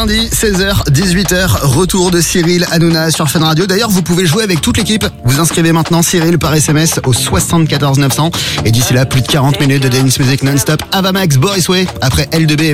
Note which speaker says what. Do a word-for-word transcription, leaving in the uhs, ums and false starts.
Speaker 1: Lundi, seize heures, dix-huit heures, retour de Cyril Hanouna sur Fun Radio. D'ailleurs, vous pouvez jouer avec toute l'équipe. Vous inscrivez maintenant Cyril par S M S au soixante-quatorze neuf cents. Et d'ici là, plus de quarante minutes de dance music non-stop. Avamax, Boris Way, après L deux B.